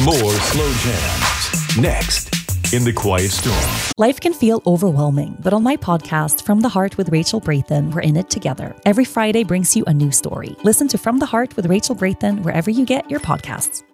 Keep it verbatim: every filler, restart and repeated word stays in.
More slow jams. Next, in the Quiet Storm. Life can feel overwhelming, but on my podcast, From the Heart with Rachel Braithen, we're in it together. Every Friday brings you a new story. Listen to From the Heart with Rachel Braithen wherever you get your podcasts.